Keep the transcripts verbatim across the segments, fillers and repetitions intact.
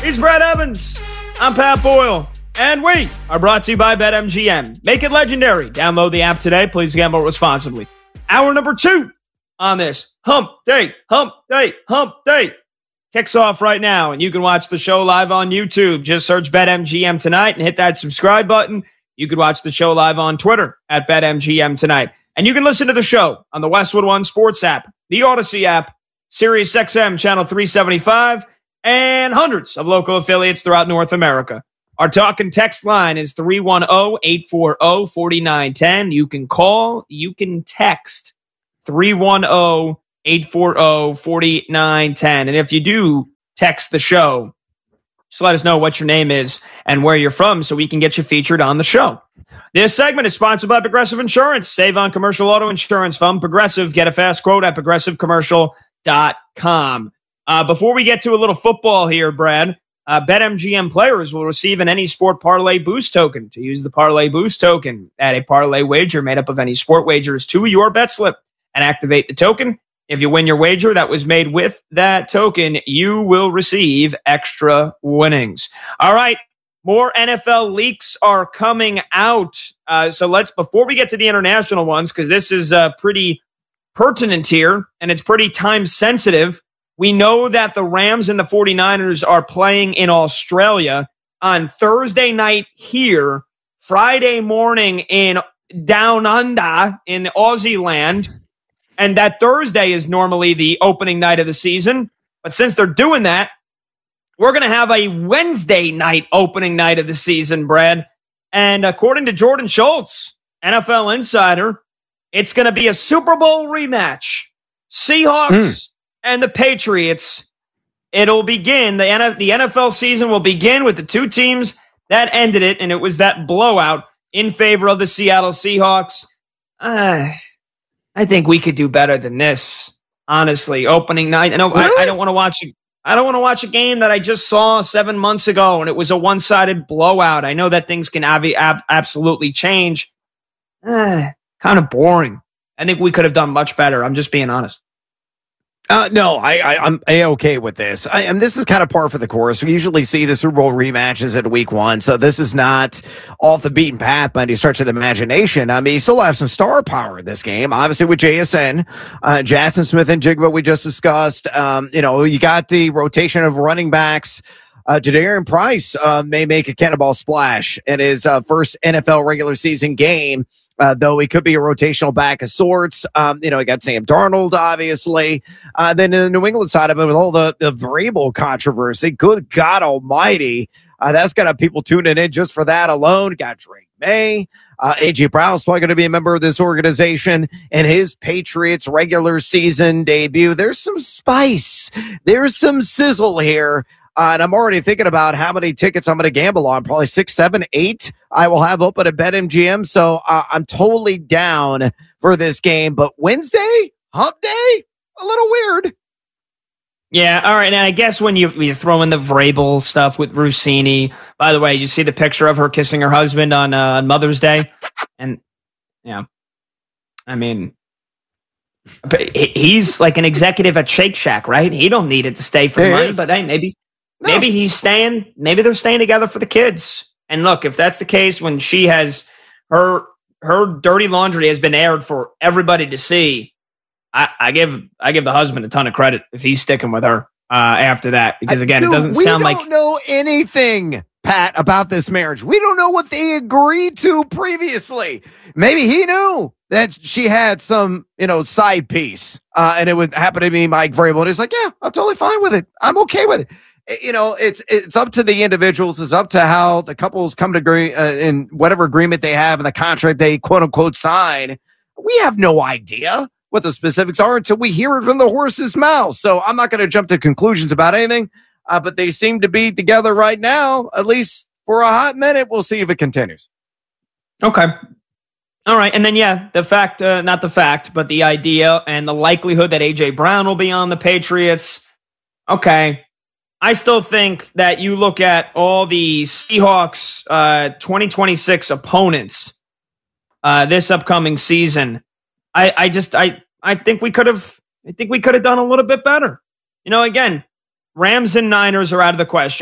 He's Brad Evans. I'm Pat Boyle. And we are brought to you by BetMGM. Make it legendary. Download the app today. Please gamble responsibly. Hour number two on this hump day, hump day, hump day kicks off right now. And you can watch the show live on YouTube. Just search BetMGM tonight and hit that subscribe button. You can watch the show live on Twitter at BetMGM tonight. And you can listen to the show on the Westwood One Sports app, the Odyssey app, Sirius X M Channel three seventy-five, and hundreds of local affiliates throughout North America. Our talk and text line is three one zero, eight four zero, four nine one zero. You can call, you can text three one zero, eight four zero, four nine one zero. And if you do text the show, just let us know what your name is and where you're from so we can get you featured on the show. This segment is sponsored by Progressive Insurance. Save on commercial auto insurance from Progressive. Get a fast quote at progressive commercial dot com. Uh, before we get to a little football here, Brad, uh, BetMGM players will receive an Any Sport Parlay Boost token. To use the Parlay Boost token, add a parlay wager made up of any sport wagers to your bet slip and activate the token. If you win your wager that was made with that token, you will receive extra winnings. All right, more N F L leaks are coming out. Uh, so let's, before we get to the international ones, because this is uh, pretty pertinent here and it's pretty time sensitive. We know that the Rams and the 49ers are playing in Australia on Thursday night here, Friday morning in Down Under in Aussie land. And that Thursday is normally the opening night of the season. But since they're doing that, we're going to have a Wednesday night opening night of the season, Brad. And according to Jordan Schultz, N F L insider, it's going to be a Super Bowl rematch. Seahawks mm. and the Patriots. It'll begin, the N F L season will begin with the two teams that ended it, and it was that blowout in favor of the Seattle Seahawks. Uh, I think we could do better than this, honestly. Opening night. I, know, really? I, I don't want to watch it. I don't want to watch a game that I just saw seven months ago, and it was a one-sided blowout. I know that things can ab- ab- absolutely change. Uh, kind of boring. I think we could have done much better. I'm just being honest. Uh, no, I, I, I'm A-okay with this. I, and this is kind of par for the course. We usually see the Super Bowl rematches at week one, so this is not off the beaten path by any stretch of the imagination. I mean, you still have some star power in this game, obviously with J S N, uh, Jackson Smith and Jigba we just discussed. Um, you know, you got the rotation of running backs. Uh, Jadarian Price uh, may make a cannonball splash in his uh, first N F L regular season game, uh, though he could be a rotational back of sorts. Um, you know, he got Sam Darnold, obviously. Uh, then in the New England side of it, with all the, the Vrabel controversy, good God almighty, uh, that's got people tuning in just for that alone. Got Drake May. Uh, A J Brown's probably going to be a member of this organization in his Patriots regular season debut. There's some spice. There's some sizzle here. Uh, and I'm already thinking about how many tickets I'm going to gamble on. Probably six, seven, eight. I will have open at BetMGM. So uh, I'm totally down for this game. But Wednesday, hump day, a little weird. Yeah, all right. And I guess when you, you throw in the Vrabel stuff with Rossini, by the way, you see the picture of her kissing her husband on uh, Mother's Day. And, yeah, I mean, he's like an executive at Shake Shack, right? He don't need it to stay for He money, is. but hey, maybe. No. Maybe he's staying. Maybe they're staying together for the kids. And look, if that's the case, when she has her her dirty laundry has been aired for everybody to see, I, I give I give the husband a ton of credit if he's sticking with her uh, after that. Because again, I, it doesn't we sound don't like we don't know anything, Pat, about this marriage. We don't know what they agreed to previously. Maybe he knew that she had some, you know, side piece, uh, and it would happen to be Mike Vrabel, and he's like, "Yeah, I'm totally fine with it. I'm okay with it." You know, it's it's up to the individuals. It's up to how the couples come to agree uh, in whatever agreement they have in the contract they quote unquote sign. We have no idea what the specifics are until we hear it from the horse's mouth. So I'm not going to jump to conclusions about anything, uh, but they seem to be together right now, at least for a hot minute. We'll see if it continues. Okay. All right. And then, yeah, the fact, uh, not the fact, but the idea and the likelihood that A J Brown will be on the Patriots. Okay. I still think that you look at all the Seahawks uh, twenty twenty-six opponents uh, this upcoming season. I, I just I I think we could have I think we could have done a little bit better. You know, again, Rams and Niners are out of the question.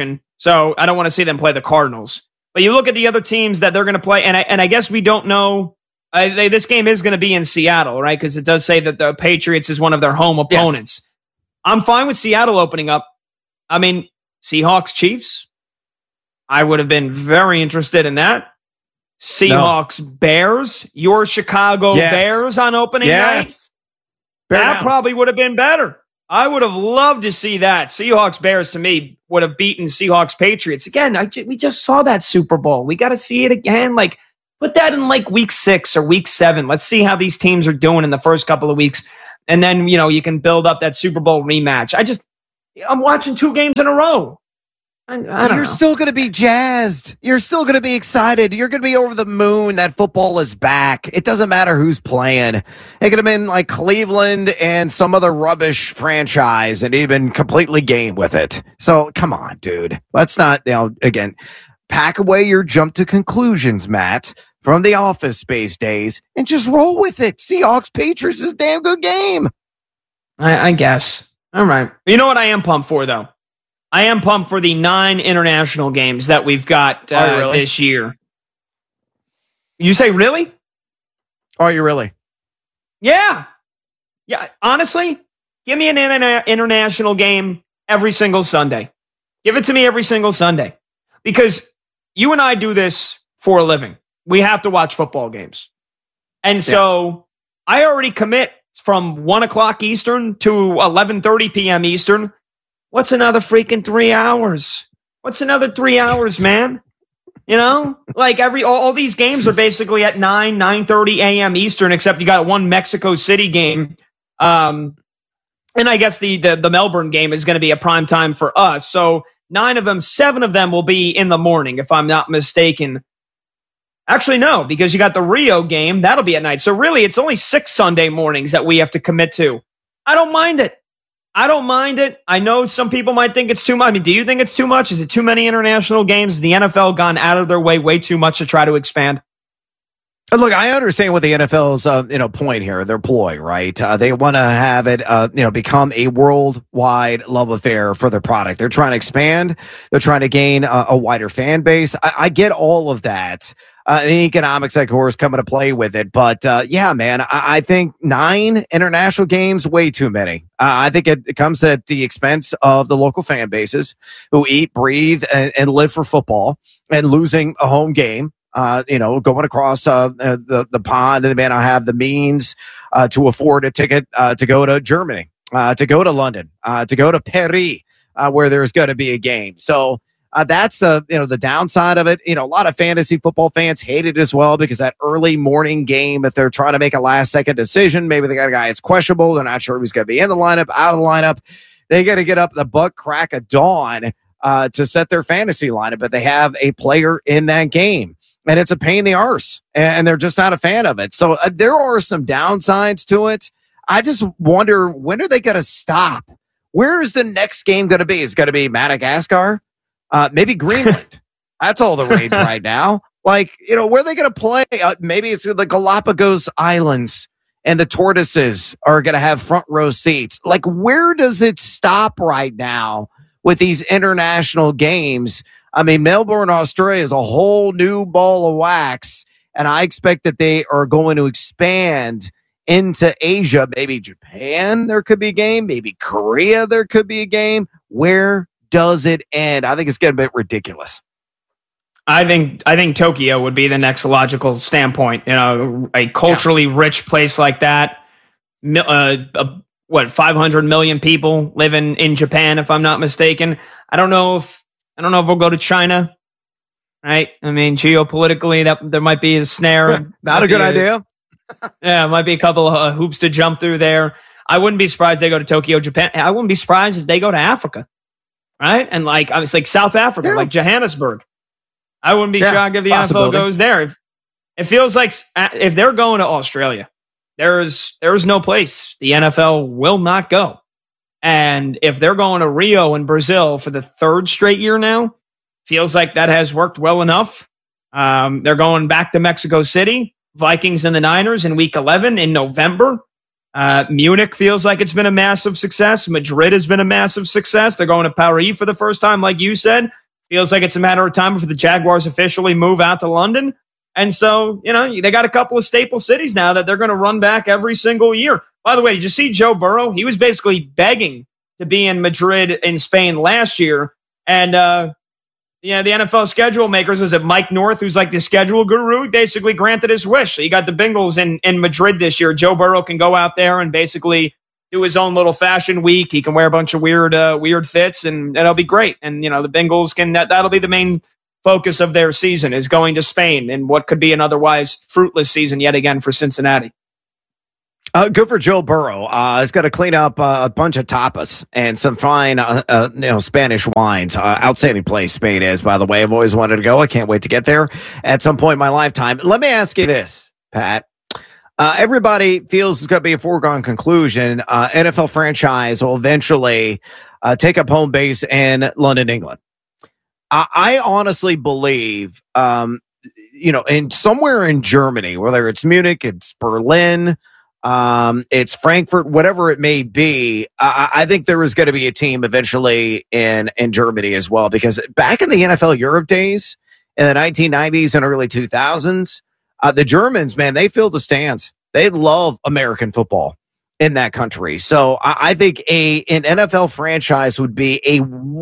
So I don't want to see them play the Cardinals. But you look at the other teams that they're going to play, and I, and I guess we don't know. Uh, they, this game is going to be in Seattle, right? Because it does say that the Patriots is one of their home opponents. Yes. I'm fine with Seattle opening up. I mean, Seahawks, Chiefs. I would have been very interested in that. Seahawks, no. Bears. Your Chicago yes. Bears on opening yes. night. That down. Probably would have been better. I would have loved to see that. Seahawks, Bears, to me, would have beaten Seahawks, Patriots. Again, I, we just saw that Super Bowl. We got to see it again. Like, put that in like week six or week seven. Let's see how these teams are doing in the first couple of weeks. And then, you know, you can build up that Super Bowl rematch. I just, I'm watching two games in a row. I, I don't You're know. still going to be jazzed. You're still going to be excited. You're going to be over the moon that football is back. It doesn't matter who's playing. It could have been like Cleveland and some other rubbish franchise and even completely game with it. So come on, dude. Let's not, you know, again, pack away your jump to conclusions, Matt, from the Office Space days and just roll with it. Seahawks Patriots is a damn good game. I, I guess. All right. You know what I am pumped for, though? I am pumped for the nine international games that we've got uh, oh, really? this year. You say really? Are you really? Yeah. Yeah. Honestly, give me an interna- international game every single Sunday. Give it to me every single Sunday. Because you and I do this for a living. We have to watch football games. And so yeah. I already commit from one o'clock Eastern to eleven thirty p.m. Eastern. What's another freaking three hours? What's another three hours, man? You know, like every all, all these games are basically at nine, nine thirty a.m. Eastern, except you got one Mexico City game. Um, and I guess the, the, the Melbourne game is going to be a prime time for us. So nine of them, seven of them will be in the morning, if I'm not mistaken. Actually, no, because you got the Rio game. That'll be at night. So really, it's only six Sunday mornings that we have to commit to. I don't mind it. I don't mind it. I know some people might think it's too much. I mean, do you think it's too much? Is it too many international games? Has the N F L gone out of their way way too much to try to expand? Look, I understand what the N F L's uh, you know point here, their ploy, right? Uh, they want to have it, uh, you know, become a worldwide love affair for their product. They're trying to expand. They're trying to gain a, a wider fan base. I, I get all of that. Uh, the economics, of course, come into play with it. But, uh, yeah, man, I, I think nine international games, way too many. Uh, I think it, it comes at the expense of the local fan bases who eat, breathe, and, and live for football, and losing a home game. Uh, you know, going across uh, the, the pond, and they may not have the means uh, to afford a ticket uh, to go to Germany, uh, to go to London, uh, to go to Paris, uh, where there's going to be a game. So, Uh, that's uh, you know the downside of it. You know, a lot of fantasy football fans hate it as well because that early morning game, if they're trying to make a last second decision, maybe they got a guy that's questionable. They're not sure if he's going to be in the lineup, out of the lineup. They got to get up the butt crack of dawn uh, to set their fantasy lineup, but they have a player in that game, and it's a pain in the arse, and they're just not a fan of it. So uh, there are some downsides to it. I just wonder, when are they going to stop? Where is the next game going to be? Is it going to be Madagascar? Uh, maybe Greenland. That's all the rage right now. Like, you know, where are they going to play? Uh, maybe it's the Galapagos Islands and the tortoises are going to have front row seats. Like, where does it stop right now with these international games? I mean, Melbourne, Australia is a whole new ball of wax, and I expect that they are going to expand into Asia. Maybe Japan, there could be a game. Maybe Korea, there could be a game. Where does it end? I think it's getting a bit ridiculous. I think I think Tokyo would be the next logical standpoint. You know, a culturally yeah. rich place like that. Uh, uh, what five hundred million people living in Japan, if I'm not mistaken. I don't know if I don't know if we'll go to China. Right? I mean, geopolitically, that there might be a snare. Not a good a, idea. Yeah, it might be a couple of uh, hoops to jump through there. I wouldn't be surprised they go to Tokyo, Japan. I wouldn't be surprised if they go to Africa. Right? And like, it's like South Africa, yeah. like Johannesburg. I wouldn't be yeah, shocked if the N F L goes there. If, it feels like if they're going to Australia, there's there's no place the N F L will not go. And if they're going to Rio in Brazil for the third straight year now, feels like that has worked well enough. Um, they're going back to Mexico City, Vikings and the Niners in week eleven in November. Uh, Munich feels like it's been a massive success. Madrid has been a massive success. They're going to Paris for the first time, like you said. Feels like it's a matter of time before the Jaguars officially move out to London. And so, you know, they got a couple of staple cities now that they're going to run back every single year. By the way, did you see Joe Burrow? He was basically begging to be in Madrid in Spain last year. And, uh, yeah, the N F L schedule makers, is it Mike North, who's like the schedule guru? He basically granted his wish. So you got the Bengals in, in Madrid this year. Joe Burrow can go out there and basically do his own little fashion week. He can wear a bunch of weird, uh, weird fits, and it'll be great. And, you know, the Bengals can, that, that'll be the main focus of their season, is going to Spain in what could be an otherwise fruitless season yet again for Cincinnati. Uh, good for Joe Burrow. Uh, he's got to clean up uh, a bunch of tapas and some fine, uh, uh, you know, Spanish wines. Uh, outstanding place Spain is, by the way. I've always wanted to go. I can't wait to get there at some point in my lifetime. Let me ask you this, Pat. Uh, everybody feels it's going to be a foregone conclusion. Uh, N F L franchise will eventually uh, take up home base in London, England. I, I honestly believe, um, you know, in somewhere in Germany, whether it's Munich, it's Berlin, um, it's Frankfurt, whatever it may be, I, I think there is going to be a team eventually in, in Germany as well, because back in the N F L Europe days, in the nineteen nineties and early two thousands, uh, the Germans, man, they fill the stands. They love American football in that country. So I, I think a an N F L franchise would be a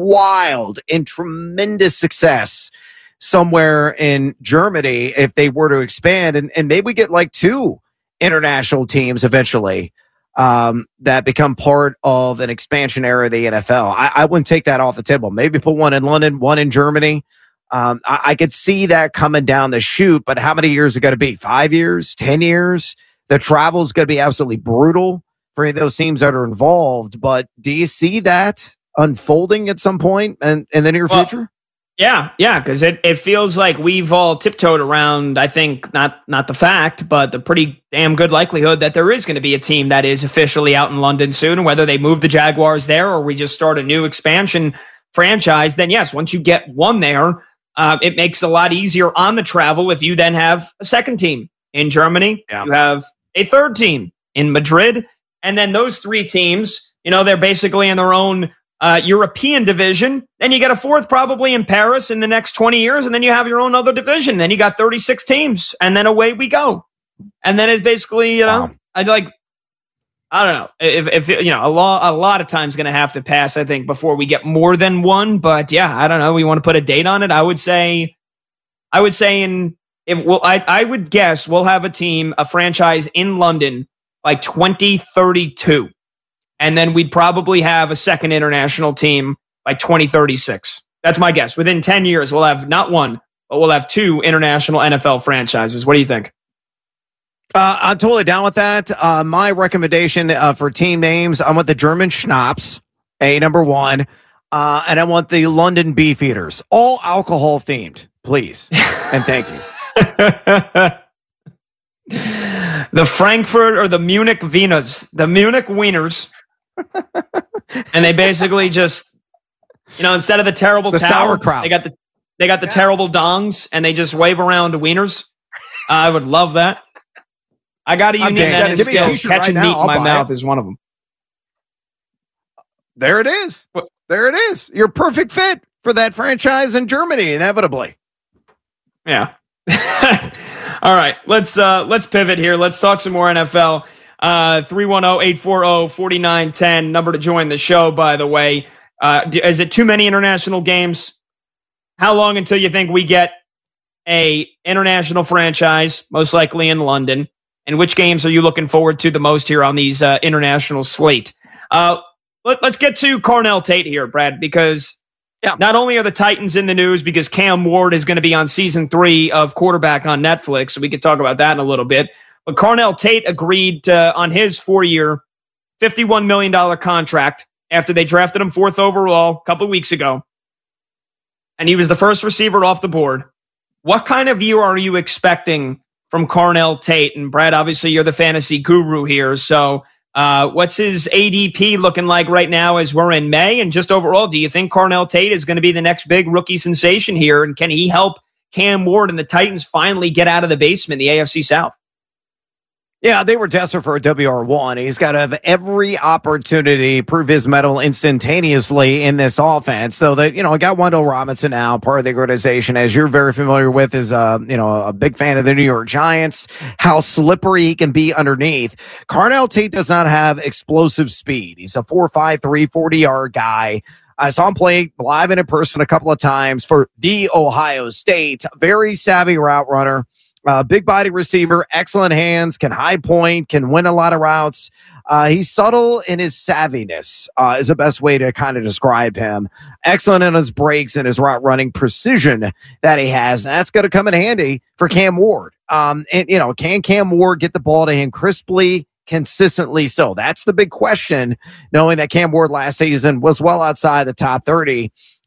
wild and tremendous success somewhere in Germany if they were to expand, and, and maybe we get like two international teams eventually um, that become part of an expansion era of the N F L. I, I wouldn't take that off the table. Maybe put one in London, one in Germany. Um, I, I could see that coming down the chute, but how many years is it going to be? Five years? Ten years? The travel is going to be absolutely brutal for any of those teams that are involved. But do you see that unfolding at some point in, in the near well, future? Yeah, yeah, because it, it feels like we've all tiptoed around, I think, not not the fact, but the pretty damn good likelihood that there is going to be a team that is officially out in London soon. And whether they move the Jaguars there or we just start a new expansion franchise, then yes, once you get one there, uh, it makes it a lot easier on the travel if you then have a second team in Germany. Yeah. You have a third team in Madrid. And then those three teams, you know, they're basically in their own uh, European division. Then you get a fourth probably in Paris in the next twenty years. And then you have your own other division. Then you got thirty-six teams. And then away we go. And then it's basically, you know, wow. I'd like, I don't know, if, if you know, a lot, a lot of time's going to have to pass, I think, before we get more than one. But yeah, I don't know. We want to put a date on it. I would say, I would say in, if well, I, I would guess we'll have a team, a franchise in London like twenty thirty-two. And then we'd probably have a second international team like twenty thirty-six. That's my guess. Within ten years, we'll have not one, but we'll have two international N F L franchises. What do you think? Uh, I'm totally down with that. Uh, my recommendation uh, for team names, I want the German Schnapps, A, number one. Uh, and I want the London Beefeaters. All alcohol themed, please. And thank you. The Frankfurt or the Munich Wieners, the Munich Wieners. And they basically just, you know, instead of the terrible the tower, sauerkraut. they got the they got the yeah. terrible dongs, and they just wave around wieners. Uh, I would love that. I got a unique set of skills. Catching right meat in my mouth it. is one of them. There it is. What? There it is. You're a perfect fit for that franchise in Germany, inevitably. Yeah. All right, let's uh, let's pivot here. Let's talk some more N F L. Uh, three one zero, eight four zero, four nine one zero, number to join the show, by the way. Uh, is it too many international games? How long until you think we get a international franchise, most likely in London? And which games are you looking forward to the most here on these uh, international slate? Uh, let, let's get to Carnell Tate here, Brad, because yeah. not only are the Titans in the news because Cam Ward is going to be on season three of Quarterback on Netflix, so we could talk about that in a little bit. But Carnell Tate agreed to, on his four-year, fifty-one million dollars contract after they drafted him fourth overall a couple weeks ago. And he was the first receiver off the board. What kind of year are you expecting from Carnell Tate? And Brad, obviously you're the fantasy guru here. So uh, what's his A D P looking like right now as we're in May? And just overall, do you think Carnell Tate is going to be the next big rookie sensation here? And can he help Cam Ward and the Titans finally get out of the basement, the A F C South? Yeah, they were desperate for a W R one. He's got to have every opportunity to prove his mettle instantaneously in this offense. So that, you know, I got Wendell Robinson now, part of the organization, as you're very familiar with, is, uh, you know, a big fan of the New York Giants, how slippery he can be underneath. Carnell Tate does not have explosive speed. He's a four five three, forty-yard guy. I saw him play live and in person a couple of times for the Ohio State. Very savvy route runner. Uh, big body receiver, excellent hands, can high point, can win a lot of routes. Uh, he's subtle in his savviness, uh, is the best way to kind of describe him. Excellent in his breaks and his route running precision that he has. And that's going to come in handy for Cam Ward. Um, and, you know, can Cam Ward get the ball to him crisply, consistently? So that's the big question, knowing that Cam Ward last season was well outside the top thirty